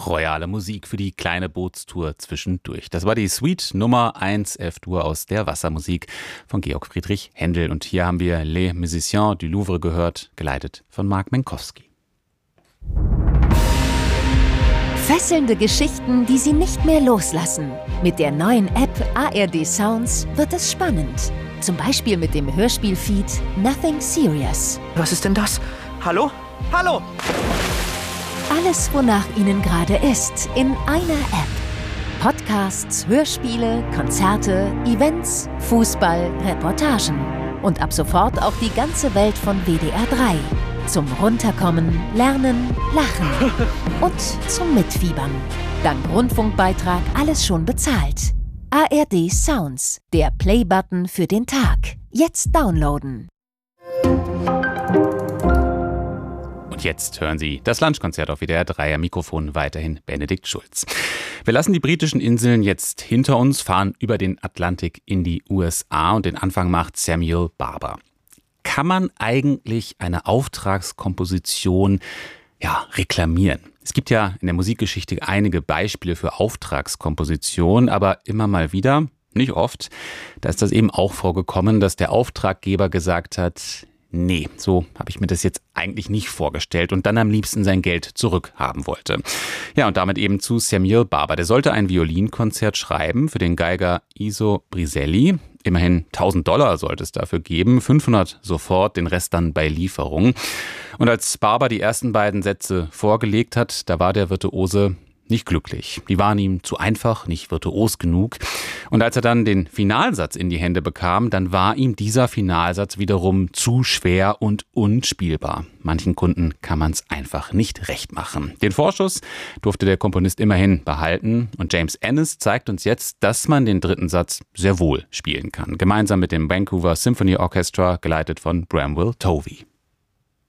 royale Musik für die kleine Bootstour zwischendurch. Das war die Suite Nummer 1 F-Dur aus der Wassermusik von Georg Friedrich Händel. Und hier haben wir Les Musiciens du Louvre gehört, geleitet von Mark Menkowski. Fesselnde Geschichten, die Sie nicht mehr loslassen. Mit der neuen App ARD Sounds wird es spannend. Zum Beispiel mit dem Hörspielfeed Nothing Serious. Was ist denn das? Hallo? Hallo! Alles, wonach Ihnen gerade ist, in einer App. Podcasts, Hörspiele, Konzerte, Events, Fußball, Reportagen. Und ab sofort auch die ganze Welt von WDR 3. Zum Runterkommen, Lernen, Lachen und zum Mitfiebern. Dank Rundfunkbeitrag alles schon bezahlt. ARD Sounds, der Play-Button für den Tag. Jetzt downloaden. Und jetzt hören Sie das Lunchkonzert auf WDR 3. Am Mikrofon weiterhin Benedikt Schulz. Wir lassen die britischen Inseln jetzt hinter uns, fahren über den Atlantik in die USA und den Anfang macht Samuel Barber. Kann man eigentlich eine Auftragskomposition reklamieren? Es gibt ja in der Musikgeschichte einige Beispiele für Auftragskomposition, aber immer mal wieder, nicht oft, da ist das eben auch vorgekommen, dass der Auftraggeber gesagt hat, nee, so habe ich mir das jetzt eigentlich nicht vorgestellt und dann am liebsten sein Geld zurückhaben wollte. Ja, und damit eben zu Samuel Barber. Der sollte ein Violinkonzert schreiben für den Geiger Iso Briselli. Immerhin $1.000 sollte es dafür geben, 500 sofort, den Rest dann bei Lieferung. Und als Barber die ersten beiden Sätze vorgelegt hat, da war der Virtuose nicht glücklich. Die waren ihm zu einfach, nicht virtuos genug. Und als er dann den Finalsatz in die Hände bekam, dann war ihm dieser Finalsatz wiederum zu schwer und unspielbar. Manchen Kunden kann man es einfach nicht recht machen. Den Vorschuss durfte der Komponist immerhin behalten. Und James Ennis zeigt uns jetzt, dass man den dritten Satz sehr wohl spielen kann. Gemeinsam mit dem Vancouver Symphony Orchestra, geleitet von Bramwell Tovey.